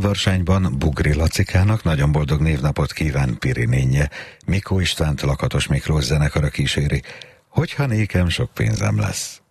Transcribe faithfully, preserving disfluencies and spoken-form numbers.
Varsányban Bugri Lacikának nagyon boldog névnapot kíván Pirinénye. Mikó Istvánt Lakatos Miklós zenekara kíséri, hogyha nékem sok pénzem lesz.